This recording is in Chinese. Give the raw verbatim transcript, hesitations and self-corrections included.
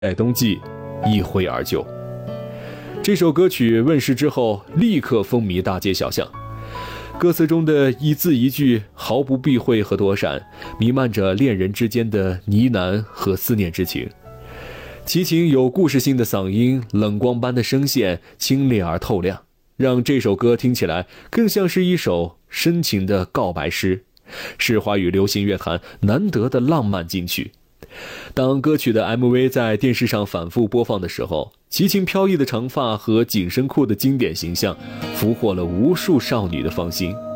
在冬季一挥而就。这首歌曲问世之后，立刻风靡大街小巷。歌词中的一字一句毫不避讳和躲闪，弥漫着恋人之间的呢喃和思念之情。齐秦有故事性的嗓音，冷光般的声线，清冽而透亮，让这首歌听起来更像是一首深情的告白诗，是华语流行乐坛难得的浪漫金曲。当歌曲的 M V 在电视上反复播放的时候，齐秦飘逸的长发和紧身裤的经典形象俘获了无数少女的芳心。